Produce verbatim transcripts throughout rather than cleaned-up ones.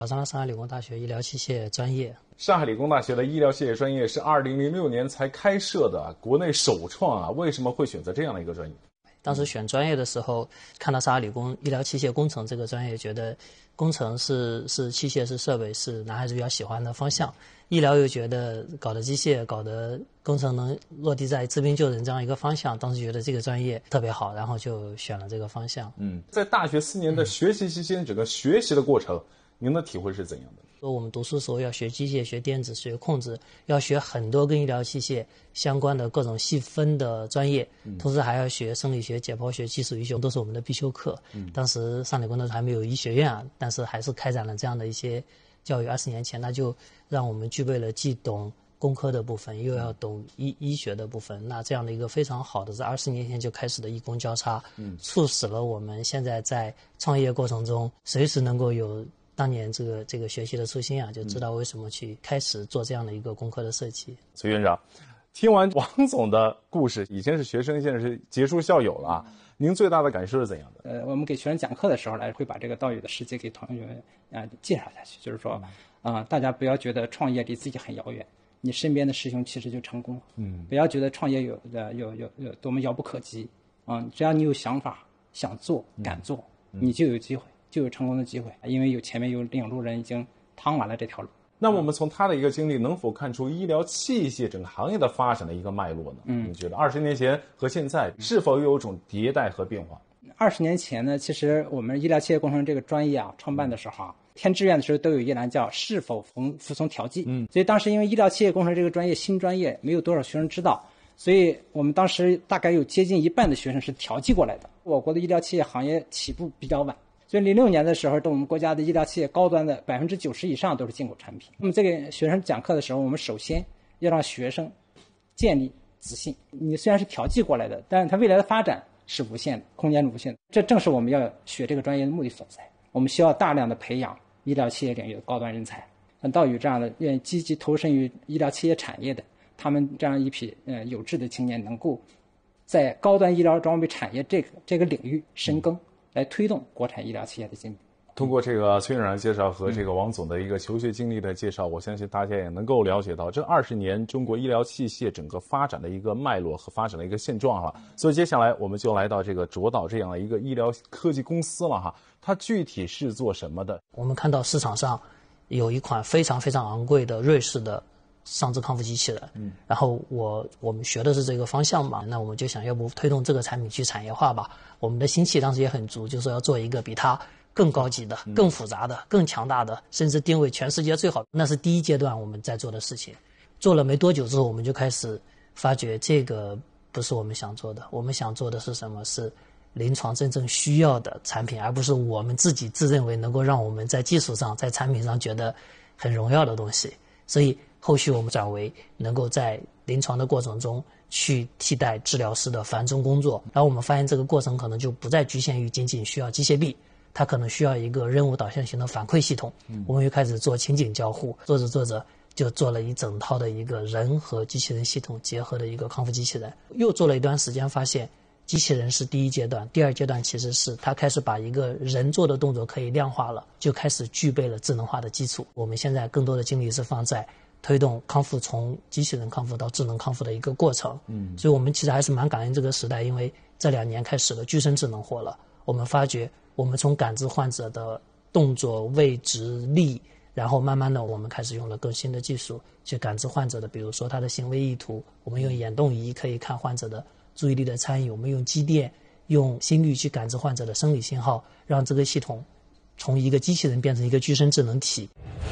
考上了上海理工大学医疗器械专业。 上海理工大学的医疗器械专业是二零零六年才开设的，国内首创啊！为什么会选择这样的一个专业？ 当时选专业的时候，看到上海理工医疗器械工程这个专业，觉得工程是是器械是设备是男孩子比较喜欢的方向，医疗又觉得搞的机械搞的工程能落地在治病救人这样一个方向，当时觉得这个专业特别好，然后就选了这个方向。 嗯，在大学四年的学习期间，整个学习的过程，您的体会是怎样的？ 说我们读书的时候要学机械、学电子、学控制，要学很多跟医疗器械相关的各种细分的专业，同时还要学生理学、解剖学、基础医学，都是我们的必修课。嗯、当时上理工的时候还没有医学院啊，但是还是开展了这样的一些教育。二十年前，那就让我们具备了既懂工科的部分，又要懂医医学的部分。那这样的一个非常好的，在二十年前就开始的医工交叉，嗯，促使了我们现在在创业过程中，随时能够有当年这个这个学习的初心啊，就知道为什么去开始做这样的一个工科的设计。 崔院长，听完王总的故事，以前是学生，现在是杰出校友了啊，您最大的感受是怎样的？ 呃，我们给学生讲课的时候呢，会把这个道友的世界给同学们啊、呃、介绍下去，就是说，啊、呃，大家不要觉得创业离自己很遥远，你身边的师兄其实就成功了。嗯，不要觉得创业有的有有有多么遥不可及啊、呃，只要你有想法、想做、敢做，嗯、你就有机会。就有成功的机会，因为有前面有领路人已经趟完了这条路。 那我们从他的一个经历，能否看出医疗器械整个行业的发展的一个脉络呢？嗯，你觉得二十年前和现在是否又有种迭代和变化？ 二十年前呢，其实我们医疗器械工程这个专业啊，创办的时候啊，填志愿的时候都有一栏叫是否服服从调剂。嗯，所以当时因为医疗器械工程这个专业新专业，没有多少学生知道，所以我们当时大概有接近一半的学生是调剂过来的。我国的医疗器械行业起步比较晚。所以零六年的时候，对我们国家的医疗器械高端的百分之九十以上都是进口产品。那么这个学生讲课的时候，我们首先要让学生建立自信。你虽然是调剂过来的，但是它未来的发展是无限的，空间是无限的。这正是我们要学这个专业的目的所在。我们需要大量的培养医疗器械领域的高端人才。像道宇这样的愿意积极投身于医疗器械产业的，他们这样一批呃有志的青年，能够在高端医疗装备产业这个这个领域深耕。来推动国产医疗器械的进步。 通过这个崔院长的介绍和这个王总的一个求学经历的介绍，我相信大家也能够了解到这二十年中国医疗器械整个发展的一个脉络和发展的一个现状了。所以接下来我们就来到这个卓导这样的一个医疗科技公司了哈，它具体是做什么的？ 我们看到市场上有一款非常非常昂贵的瑞士的上肢康复机器人，嗯，然后我我们学的是这个方向嘛，那我们就想要不推动这个产品去产业化吧。我们的心气当时也很足，就是说要做一个比它更高级的、更复杂的、更强大的，甚至定位全世界最好的。那是第一阶段我们在做的事情。做了没多久之后，我们就开始发觉这个不是我们想做的。我们想做的是什么？是临床真正需要的产品，而不是我们自己自认为能够让我们在技术上、在产品上觉得很荣耀的东西。所以后续我们转为能够在临床的过程中去替代治疗师的繁重工作，然后我们发现这个过程可能就不再局限于仅仅需要机械臂，它可能需要一个任务导向型的反馈系统。嗯、我们又开始做情景交互，做着做着就做了一整套的一个人和机器人系统结合的一个康复机器人。又做了一段时间，发现机器人是第一阶段，第二阶段其实是它开始把一个人做的动作可以量化了，就开始具备了智能化的基础。我们现在更多的精力是放在推动康复从机器人康复到智能康复的一个过程。嗯，所以我们其实还是蛮感恩这个时代，因为这两年开始了具身智能化了。我们发觉我们从感知患者的动作、位置、力，然后慢慢的我们开始用了更新的技术去感知患者的，比如说他的行为意图，我们用眼动仪可以看患者的注意力的参与，我们用肌电、用心率去感知患者的生理信号，让这个系统从一个机器人变成一个具身智能体。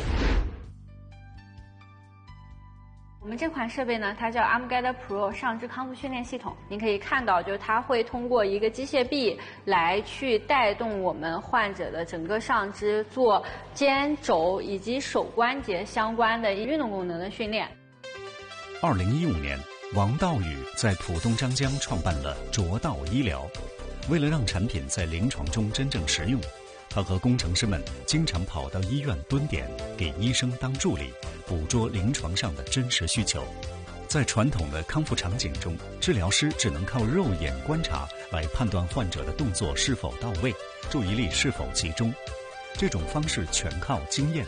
我们这款设备呢，它叫 ArmGuide Pro 上肢康复训练系统。您可以看到，就是它会通过一个机械臂来去带动我们患者的整个上肢做肩肘以及手关节相关的运动功能的训练。 二零一五年，王道宇在浦东张江创办了卓道医疗。为了让产品在临床中真正实用，他和工程师们经常跑到医院蹲点，给医生当助理，捕捉临床上的真实需求。在传统的康复场景中，治疗师只能靠肉眼观察来判断患者的动作是否到位，注意力是否集中。 这种方式全靠经验。